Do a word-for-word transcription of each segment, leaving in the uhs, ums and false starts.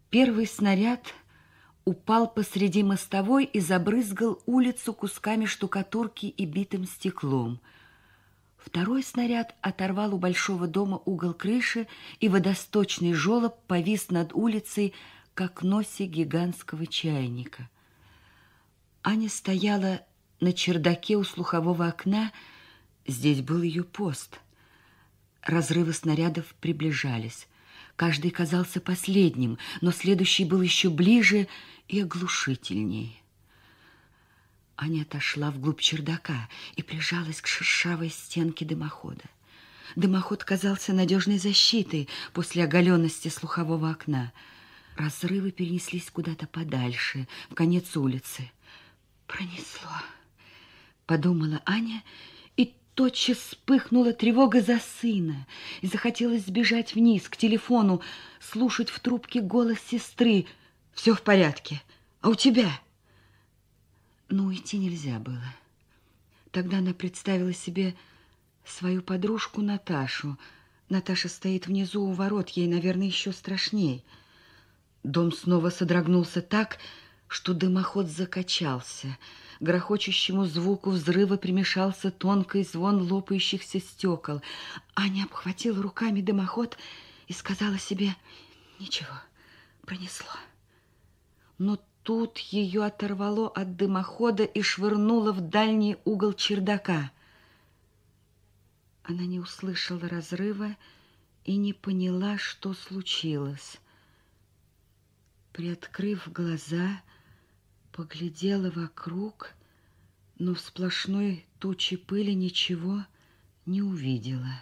Первый снаряд упал посреди мостовой и забрызгал улицу кусками штукатурки и битым стеклом. Второй снаряд оторвал у большого дома угол крыши, и водосточный желоб повис над улицей, как носик гигантского чайника. Аня стояла на чердаке у слухового окна. Здесь был ее пост. Разрывы снарядов приближались. Каждый казался последним, но следующий был еще ближе и оглушительней. Аня отошла вглубь чердака и прижалась к шершавой стенке дымохода. Дымоход казался надежной защитой после оголенности слухового окна. Разрывы перенеслись куда-то подальше, в конец улицы. «Пронесло», — подумала Аня, и тотчас вспыхнула тревога за сына, и захотелось сбежать вниз к телефону, слушать в трубке голос сестры. «Все в порядке, а у тебя?» Но уйти нельзя было. Тогда она представила себе свою подружку Наташу. Наташа стоит внизу у ворот, ей, наверное, еще страшней. Дом снова содрогнулся так, что дымоход закачался. К грохочущему звуку взрыва примешался тонкий звон лопающихся стекол. Аня обхватила руками дымоход и сказала себе: «Ничего, пронесло». Но тут ее оторвало от дымохода и швырнуло в дальний угол чердака. Она не услышала разрыва и не поняла, что случилось. Приоткрыв глаза, поглядела вокруг, но в сплошной туче пыли ничего не увидела.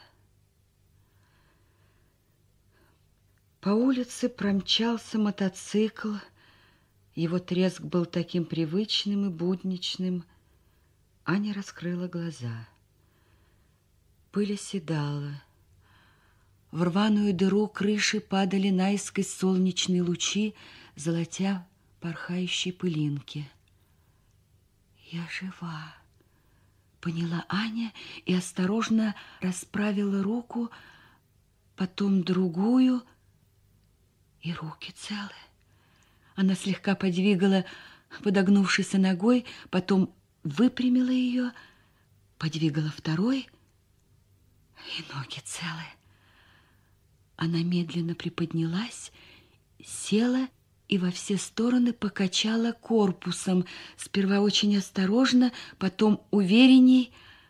По улице промчался мотоцикл. Его треск был таким привычным и будничным. Аня раскрыла глаза. Пыль оседала. В рваную дыру крыши падали наискось солнечные лучи, золотя порхающие пылинки. «Я жива», — поняла Аня и осторожно расправила руку, потом другую, и руки целы. Она слегка подвигала подогнувшейся ногой, потом выпрямила ее, подвигала второй, и ноги целы. Она медленно приподнялась, села и во все стороны покачала корпусом, сперва очень осторожно, потом уверенней.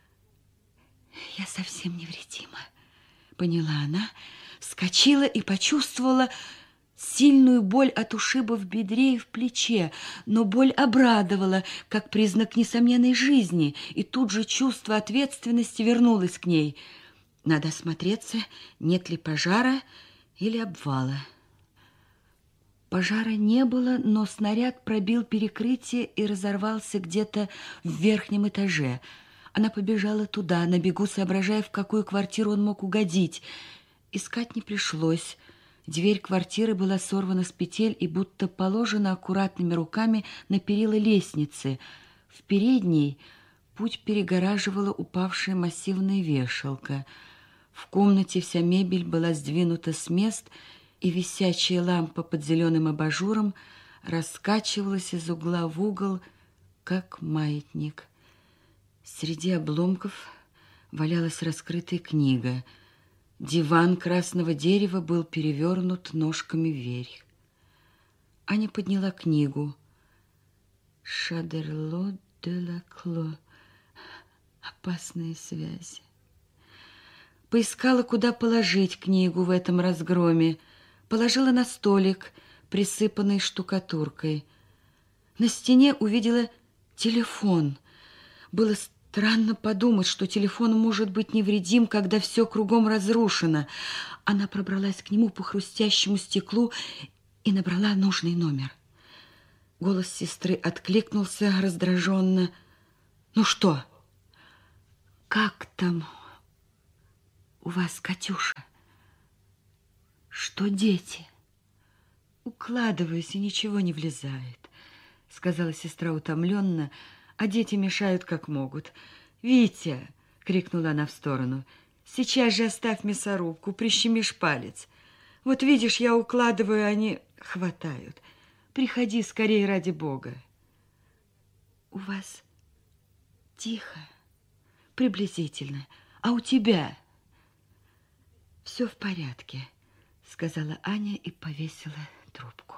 «Я совсем невредима», — поняла она, вскочила и почувствовала сильную боль от ушиба в бедре и в плече, но боль обрадовала, как признак несомненной жизни, и тут же чувство ответственности вернулось к ней. Надо осмотреться, нет ли пожара или обвала. Пожара не было, но снаряд пробил перекрытие и разорвался где-то в верхнем этаже. Она побежала туда, на бегу соображая, в какую квартиру он мог угодить. Искать не пришлось. Дверь квартиры была сорвана с петель и будто положена аккуратными руками на перила лестницы. В передней путь перегораживала упавшая массивная вешалка. В комнате вся мебель была сдвинута с мест, и висячая лампа под зеленым абажуром раскачивалась из угла в угол, как маятник. Среди обломков валялась раскрытая книга. Диван красного дерева был перевернут ножками вверх. Аня подняла книгу. «Шадерло де ла Кло. Опасные связи». Поискала, куда положить книгу в этом разгроме. Положила на столик, присыпанный штукатуркой. На стене увидела телефон. Было странно подумать, что телефон может быть невредим, когда все кругом разрушено. Она пробралась к нему по хрустящему стеклу и набрала нужный номер. Голос сестры откликнулся раздраженно. «Ну что? Как там у вас, Катюша? Что дети?» «Укладываюсь, и ничего не влезает», — сказала сестра утомленно, «а дети мешают как могут». «Витя!» — крикнула она в сторону. «Сейчас же оставь мясорубку, прищемишь палец. Вот видишь, я укладываю, они хватают. Приходи скорее, ради Бога. У вас тихо, приблизительно. А у тебя? Все в порядке, сказала Аня и повесила трубку.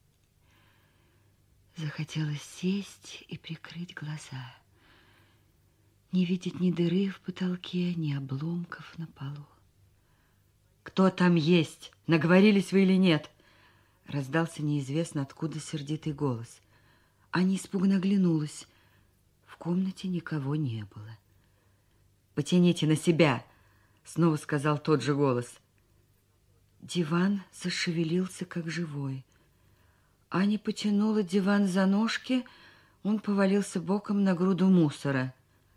Захотелось сесть и прикрыть глаза. Не видеть ни дыры в потолке, ни обломков на полу. «Кто там есть? Наговорились вы или нет?» Раздался неизвестно откуда сердитый голос. Аня испуганно оглянулась. В комнате никого не было. «Потяните на себя!» Снова сказал тот же голос. Диван зашевелился, как живой. Аня потянула диван за ножки, он повалился боком на груду мусора.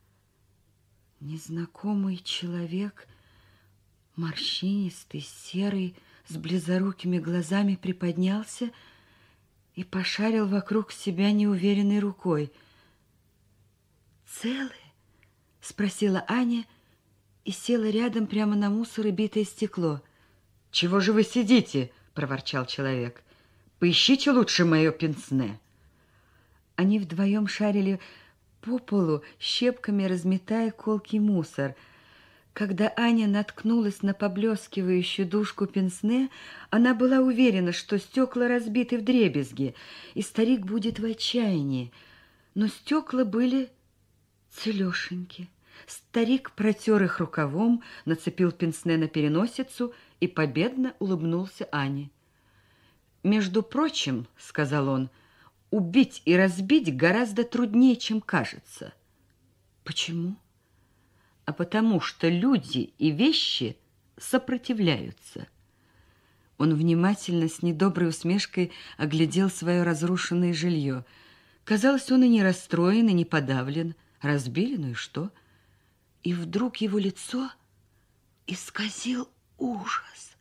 Незнакомый человек, морщинистый, серый, с близорукими глазами, приподнялся и пошарил вокруг себя неуверенной рукой. «Целы?» — спросила Аня и села рядом прямо на мусор и битое стекло. «Чего же вы сидите?» — проворчал человек. «Поищите лучше мое пенсне». Они вдвоем шарили по полу, щепками разметая колкий мусор. Когда Аня наткнулась на поблескивающую дужку пенсне, она была уверена, что стекла разбиты вдребезги, и старик будет в отчаянии. Но стекла были целешеньки. Старик протер их рукавом, нацепил пенсне на переносицу и победно улыбнулся Ане. «Между прочим, — сказал он, — убить и разбить гораздо труднее, чем кажется». «Почему?» «А потому что люди и вещи сопротивляются». Он внимательно, с недоброй усмешкой оглядел свое разрушенное жилье. Казалось, он и не расстроен, и не подавлен. Разбили, ну и что? И вдруг его лицо исказил ужас.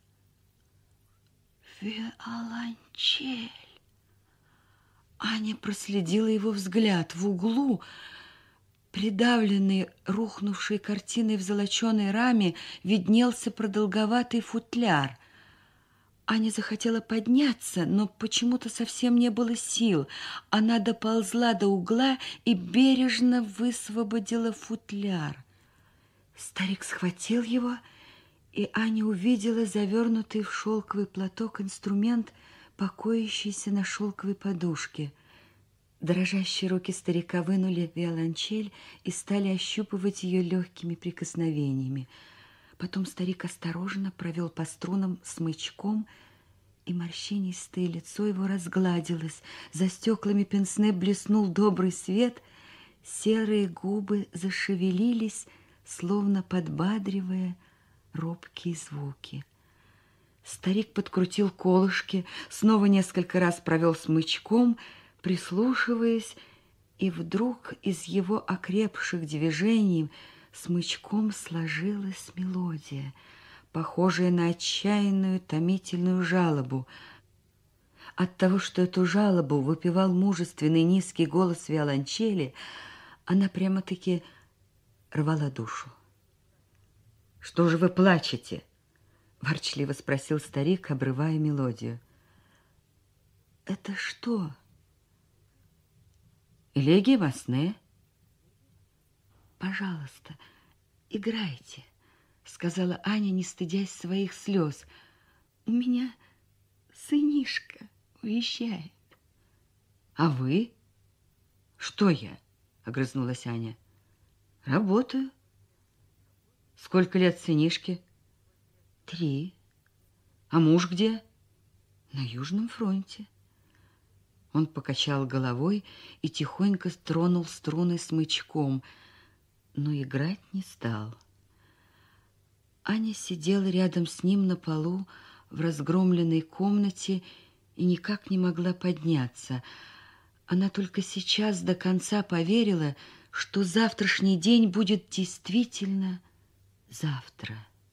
«Виолончель!» Аня проследила его взгляд. В углу, придавленный рухнувшей картиной в золоченой раме, виднелся продолговатый футляр. Аня захотела подняться, но почему-то совсем не было сил. Она доползла до угла и бережно высвободила футляр. Старик схватил его, и Аня увидела завернутый в шелковый платок инструмент, покоящийся на шелковой подушке. Дрожащие руки старика вынули виолончель и стали ощупывать ее легкими прикосновениями. Потом старик осторожно провел по струнам смычком, и морщинистое лицо его разгладилось. За стеклами пенсне блеснул добрый свет, серые губы зашевелились, словно подбадривая робкие звуки. Старик подкрутил колышки, снова несколько раз провел смычком, прислушиваясь, и вдруг из его окрепших движений смычком сложилась мелодия, похожая на отчаянную томительную жалобу. От того, что эту жалобу выпевал мужественный низкий голос виолончели, она прямо-таки рвала душу. «Что же вы плачете?» — ворчливо спросил старик, обрывая мелодию. «Это что?» «Элегия Масне». «Пожалуйста, играйте», — сказала Аня, не стыдясь своих слез. «У меня сынишка уезжает». «А вы?» «Что я?» — огрызнулась Аня. «Работаю». «Сколько лет сынишке?» «Три». «А муж где?» «На Южном фронте». Он покачал головой и тихонько тронул струны смычком, но играть не стал. Аня сидела рядом с ним на полу в разгромленной комнате и никак не могла подняться. Она только сейчас до конца поверила, что завтрашний день будет действительно завтра.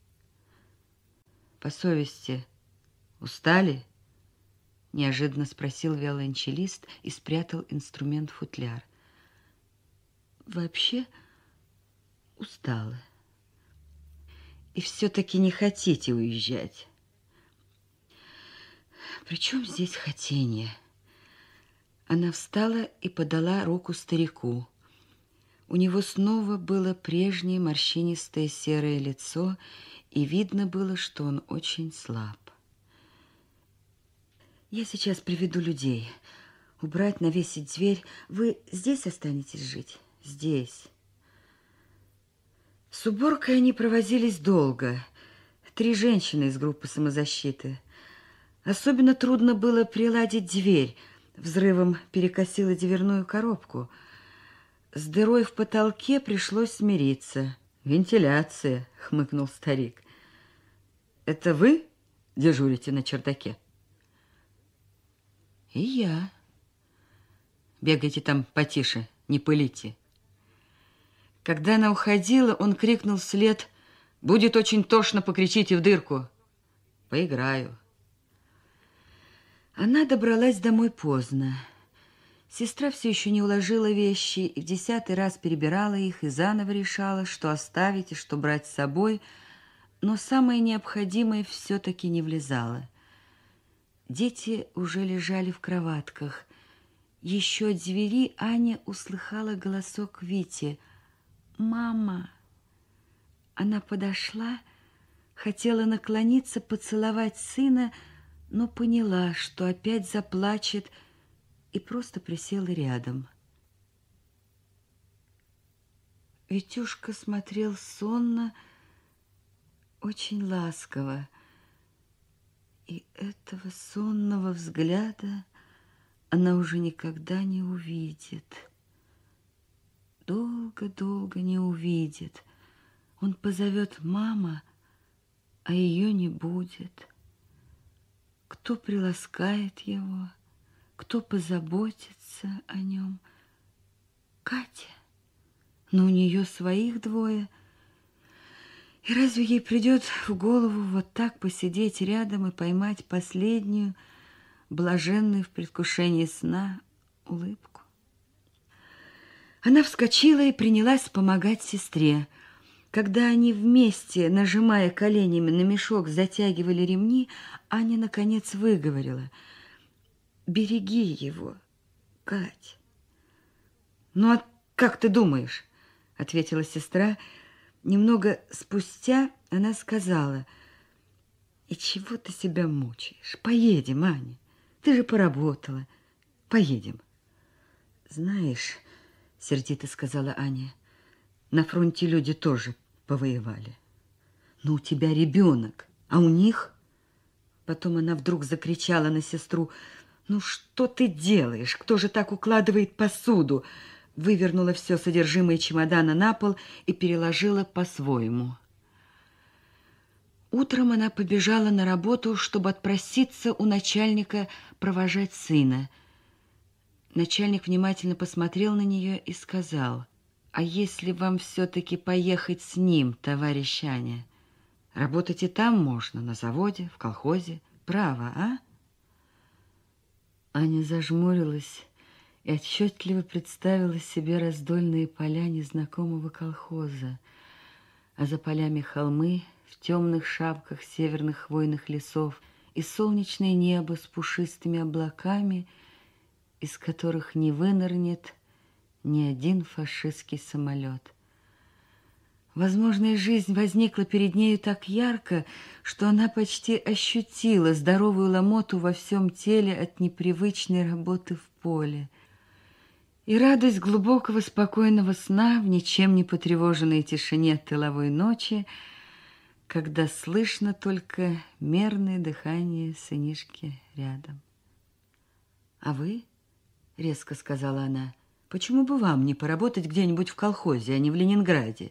«По совести устали?» — неожиданно спросил виолончелист и спрятал инструмент в футляр. «Вообще устала. И все-таки не хотите уезжать?» При чем здесь хотение? Она встала и подала руку старику. У него снова было прежнее морщинистое серое лицо, и видно было, что он очень слаб. Я сейчас приведу людей. Убрать, навесить дверь. Вы здесь останетесь жить? Здесь. С уборкой они провозились долго. Три женщины из группы самозащиты. Особенно трудно было приладить дверь. Взрывом перекосило дверную коробку. С дырой в потолке пришлось смириться. «Вентиляция», — хмыкнул старик. «Это вы дежурите на чердаке?» «И я». «Бегайте там потише, не пылите». Когда она уходила, он крикнул вслед: «Будет очень тошно, покричите в дырку». «Поиграю». Она добралась домой поздно. Сестра все еще не уложила вещи и в десятый раз перебирала их и заново решала, что оставить и что брать с собой, но самое необходимое все-таки не влезало. Дети уже лежали в кроватках. Еще от двери Аня услыхала голосок Вити. «Мама!» Она подошла, хотела наклониться, поцеловать сына, но поняла, что опять заплачет, и просто присела рядом. Витюшка смотрел сонно, очень ласково, и этого сонного взгляда она уже никогда не увидит. Долго-долго не увидит. Он позовет «мама», а ее не будет. Кто приласкает его, кто позаботится о нем? Катя. Но у нее своих двое. И разве ей придет в голову вот так посидеть рядом и поймать последнюю, блаженную в предвкушении сна, улыбку? Она вскочила и принялась помогать сестре. Когда они вместе, нажимая коленями на мешок, затягивали ремни, Аня, наконец, выговорила: «Береги его, Кать». «Ну, а как ты думаешь?» — ответила сестра. Немного спустя она сказала: «И чего ты себя мучаешь? Поедем, Аня. Ты же поработала. Поедем». «Знаешь, — сердито сказала Аня, — на фронте люди тоже повоевали. Но у тебя ребенок, а у них...» Потом она вдруг закричала на сестру: «Ну что ты делаешь? Кто же так укладывает посуду?» Вывернула все содержимое чемодана на пол и переложила по-своему. Утром она побежала на работу, чтобы отпроситься у начальника провожать сына. Начальник внимательно посмотрел на нее и сказал: «А если вам все-таки поехать с ним, товарищ Аня? Работать и там можно, на заводе, в колхозе. Право, а?» Аня зажмурилась и отчетливо представила себе раздольные поля незнакомого колхоза, а за полями холмы в темных шапках северных хвойных лесов и солнечное небо с пушистыми облаками, из которых не вынырнет ни один фашистский самолет. Возможная жизнь возникла перед нею так ярко, что она почти ощутила здоровую ломоту во всем теле от непривычной работы в поле. И радость глубокого спокойного сна в ничем не потревоженной тишине тыловой ночи, когда слышно только мерное дыхание сынишки рядом. «А вы, — резко сказала она, — почему бы вам не поработать где-нибудь в колхозе, а не в Ленинграде?»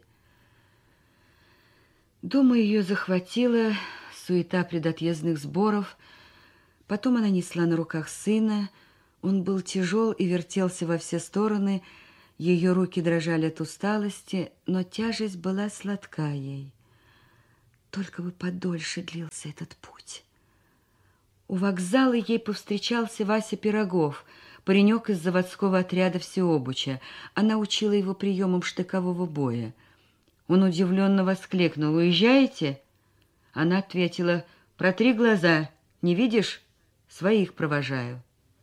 Дома ее захватила суета предотъездных сборов. Потом она несла на руках сына. Он был тяжел и вертелся во все стороны. Ее руки дрожали от усталости, но тяжесть была сладка ей. Только бы подольше длился этот путь. У вокзала ей повстречался Вася Пирогов, паренек из заводского отряда Всеобуча. Она учила его приемам штыкового боя. Он удивленно воскликнул: «Уезжаете?» Она ответила: «Протри глаза, не видишь? своих провожаю».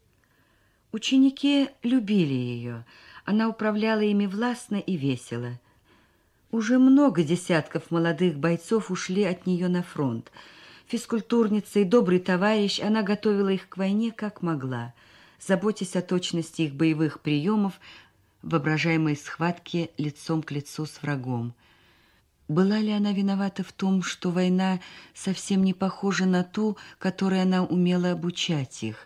Ученики любили ее. Она управляла ими властно и весело. Уже много десятков молодых бойцов ушли от нее на фронт. Физкультурница и добрый товарищ, она готовила их к войне как могла, заботясь о точности их боевых приемов в воображаемой схватке лицом к лицу с врагом. Была ли она виновата в том, что война совсем не похожа на ту, которой она умела обучать их?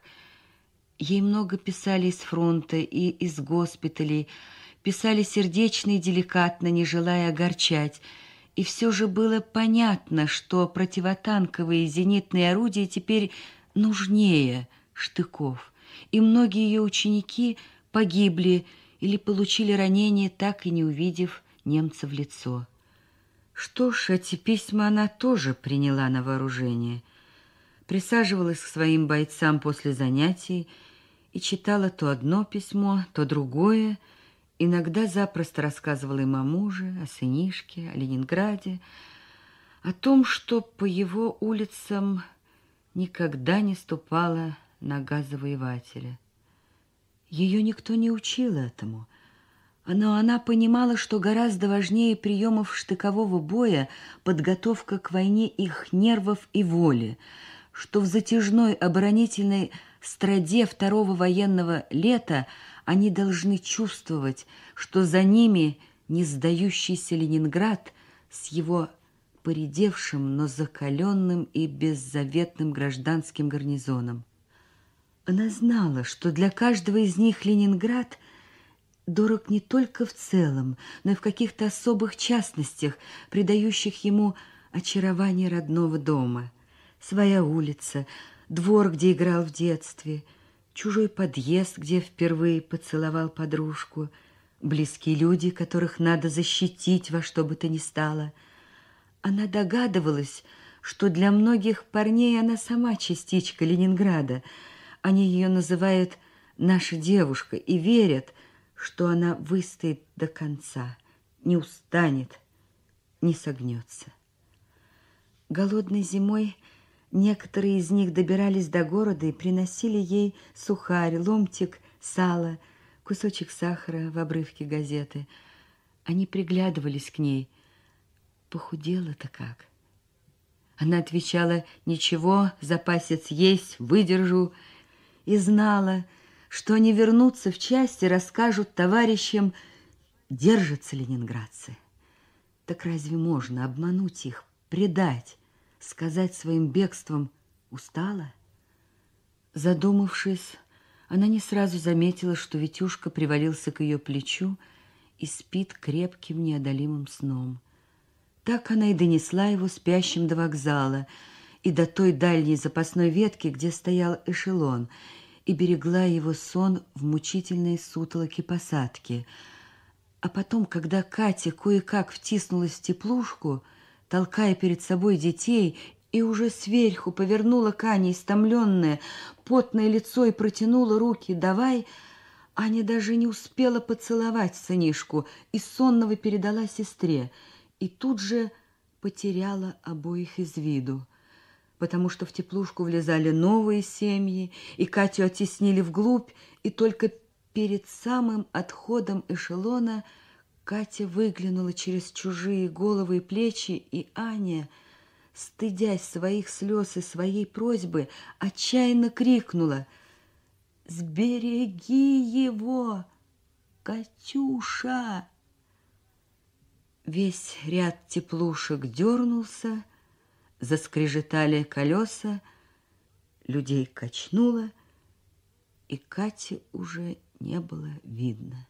Ей много писали из фронта и из госпиталей, писали сердечно и деликатно, не желая огорчать, и все же было понятно, что противотанковые зенитные орудия теперь нужнее штыков, и многие ее ученики погибли или получили ранения, так и не увидев немца в лицо. Что ж, эти письма она тоже приняла на вооружение. Присаживалась к своим бойцам после занятий и читала то одно письмо, то другое. Иногда запросто рассказывала им о муже, о сынишке, о Ленинграде, о том, что по его улицам никогда не ступала нога завоевателя. Ее никто не учил этому, но она понимала, что гораздо важнее приемов штыкового боя подготовка к войне их нервов и воли, что в затяжной оборонительной страде второго военного лета они должны чувствовать, что за ними не сдающийся Ленинград с его поредевшим, но закаленным и беззаветным гражданским гарнизоном. Она знала, что для каждого из них Ленинград дорог не только в целом, но и в каких-то особых частностях, придающих ему очарование родного дома. Своя улица, двор, где играл в детстве, чужой подъезд, где впервые поцеловал подружку, близкие люди, которых надо защитить во что бы то ни стало. Она догадывалась, что для многих парней она сама частичка Ленинграда. Они ее называют «наша девушка» и верят, что она выстоит до конца, не устанет, не согнется. Голодной зимой некоторые из них добирались до города и приносили ей сухарь, ломтик сала, кусочек сахара в обрывке газеты. Они приглядывались к ней. Похудела-то как. Она отвечала: «Ничего, запасец есть, выдержу», и знала, что они вернутся в часть и расскажут товарищам, держатся ленинградцы. Так разве можно обмануть их, предать, сказать своим бегством «устала»? Задумавшись, она не сразу заметила, что Витюшка привалился к ее плечу и спит крепким неодолимым сном. Так она и донесла его спящим до вокзала и до той дальней запасной ветки, где стоял эшелон, и берегла его сон в мучительной сутолоке посадки. А потом, когда Катя кое-как втиснулась в теплушку, толкая перед собой детей, и уже сверху повернула к Ане истомленное, потное лицо и протянула руки «давай», Аня даже не успела поцеловать сынишку и сонного передала сестре, и тут же потеряла обоих из виду, потому что в теплушку влезали новые семьи, и Катю оттеснили вглубь, и только перед самым отходом эшелона Катя выглянула через чужие головы и плечи, и Аня, стыдясь своих слез и своей просьбы, отчаянно крикнула: «Сбереги его, Катюша!» Весь ряд теплушек дернулся, заскрежетали колеса, людей качнуло, и Кати уже не было видно.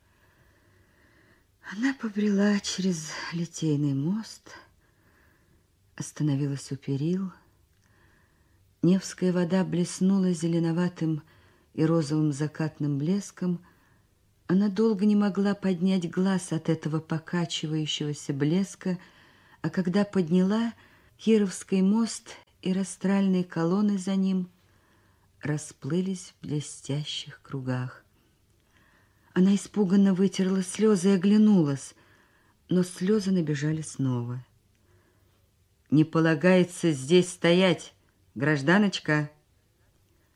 Она побрела через Литейный мост, остановилась у перил. Невская вода блеснула зеленоватым и розовым закатным блеском. Она долго не могла поднять глаз от этого покачивающегося блеска, а когда подняла, Кировский мост и растральные колонны за ним расплылись в блестящих кругах. Она испуганно вытерла слезы и оглянулась, но слезы набежали снова. «Не полагается здесь стоять, гражданочка!»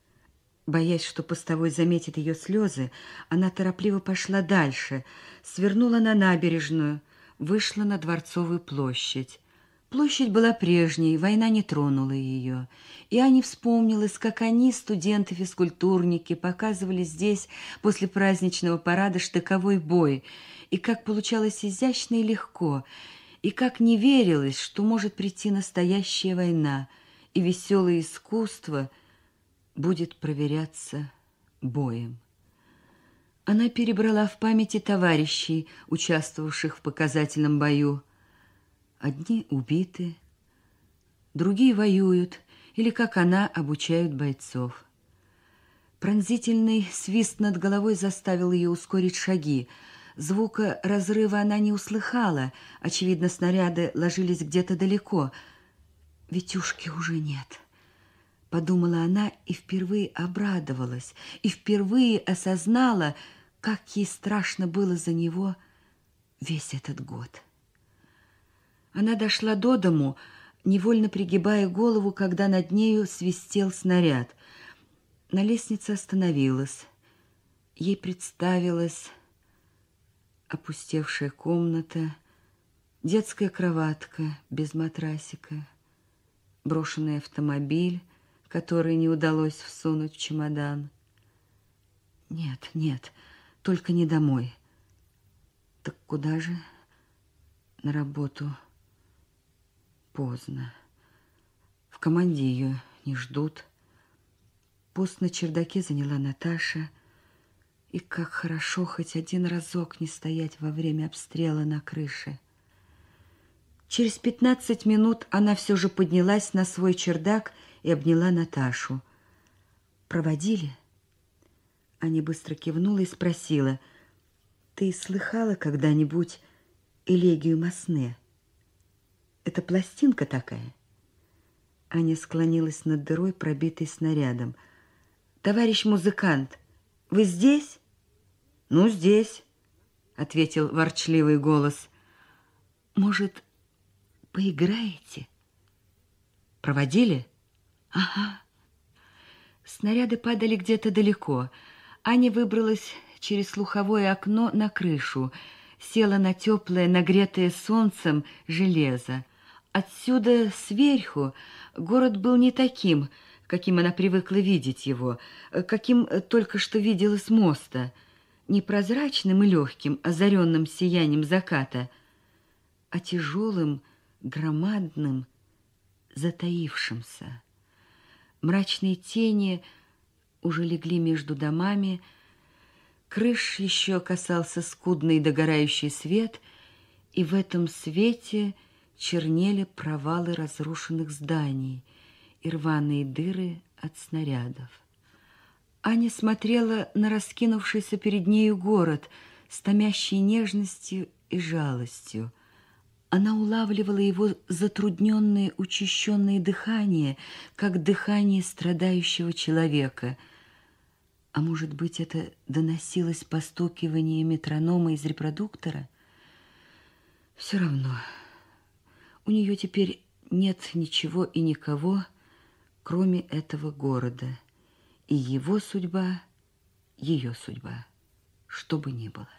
Боясь, что постовой заметит ее слезы, она торопливо пошла дальше, свернула на набережную, вышла на Дворцовую площадь. Площадь была прежней, война не тронула ее. И Ане вспомнилось, как они, студенты-физкультурники, показывали здесь после праздничного парада штыковой бой, и как получалось изящно и легко, и как не верилось, что может прийти настоящая война, и веселое искусство будет проверяться боем. Она перебрала в памяти товарищей, участвовавших в показательном бою. Одни убиты, другие воюют, или, как она, обучают бойцов. Пронзительный свист над головой заставил ее ускорить шаги. Звука разрыва она не услыхала. Очевидно, снаряды ложились где-то далеко. «Витюшки уже нет», — подумала она и впервые обрадовалась, и впервые осознала, как ей страшно было за него весь этот год. Она дошла до дому, невольно пригибая голову, когда над нею свистел снаряд. На лестнице остановилась. Ей представилась опустевшая комната, детская кроватка без матрасика, брошенный автомобиль, который не удалось всунуть в чемодан. Нет, нет, только не домой. Так куда же? На работу. Поздно. В команде ее не ждут. Пост на чердаке заняла Наташа. И как хорошо хоть один разок не стоять во время обстрела на крыше. Через пятнадцать минут она все же поднялась на свой чердак и обняла Наташу. «Проводили?» Аня быстро кивнула и спросила: «Ты слыхала когда-нибудь элегию Масне? Это пластинка такая?» Аня склонилась над дырой, пробитой снарядом. «Товарищ музыкант, вы здесь?» «Ну, здесь», — ответил ворчливый голос. «Может, поиграете?» «Проводили?» «Ага». Снаряды падали где-то далеко. Аня выбралась через слуховое окно на крышу, села на теплое, нагретое солнцем железо. Отсюда, сверху, город был не таким, каким она привыкла видеть его, каким только что видела с моста, не прозрачным и легким, озаренным сиянием заката, а тяжелым, громадным, затаившимся. Мрачные тени уже легли между домами, крыш еще касался скудный догорающий свет, и в этом свете чернели провалы разрушенных зданий и рваные дыры от снарядов. Аня смотрела на раскинувшийся перед нею город с томящей нежностью и жалостью. Она улавливала его затрудненное, учащенное дыхание, как дыхание страдающего человека. А может быть, это доносилось постукивание метронома из репродуктора? Все равно. У нее теперь нет ничего и никого, кроме этого города. И его судьба, ее судьба, что бы ни было.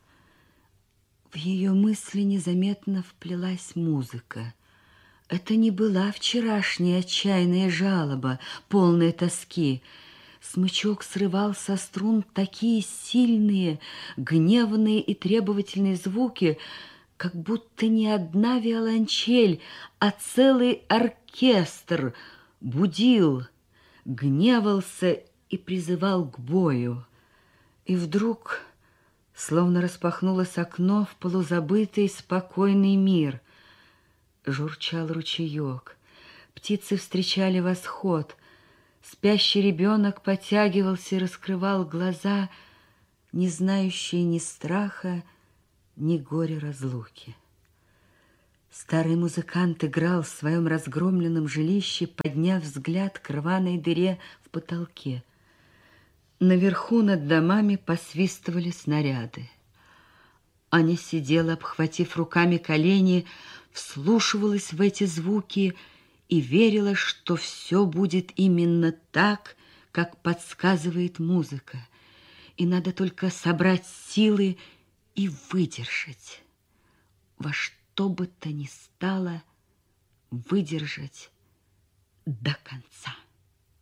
В ее мысли незаметно вплелась музыка. Это не была вчерашняя отчаянная жалоба, полная тоски. Смычок срывал со струн такие сильные, гневные и требовательные звуки, как будто не одна виолончель, а целый оркестр будил, гневался и призывал к бою. И вдруг, словно распахнулось окно в полузабытый спокойный мир, журчал ручеек, птицы встречали восход, спящий ребенок потягивался и раскрывал глаза, не знающие ни страха, ни горя разлуки. Старый музыкант играл в своем разгромленном жилище, подняв взгляд к рваной дыре в потолке. Наверху над домами посвистывали снаряды. Аня сидела, обхватив руками колени, вслушивалась в эти звуки и верила, что все будет именно так, как подсказывает музыка, и надо только собрать силы и выдержать. Во что бы то ни стало выдержать до конца.